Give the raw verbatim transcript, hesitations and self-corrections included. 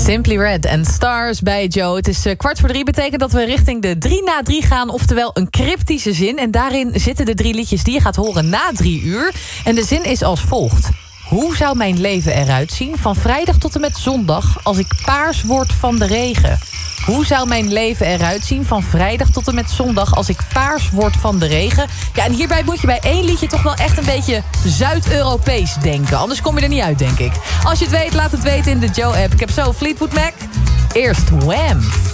Simply Red en Stars bij Joe. Het is uh, kwart voor drie, betekent dat we richting de drie na drie gaan. Oftewel een cryptische zin. En daarin zitten de drie liedjes die je gaat horen na drie uur. En de zin is als volgt. Hoe zou mijn leven eruit zien van vrijdag tot en met zondag als ik paars word van de regen? Hoe zou mijn leven eruit zien van vrijdag tot en met zondag als ik paars word van de regen? Ja, en hierbij moet je bij één liedje toch wel echt een beetje Zuid-Europees denken. Anders kom je er niet uit, denk ik. Als je het weet, laat het weten in de Joe-app. Ik heb zo Fleetwood Mac. Eerst Wham!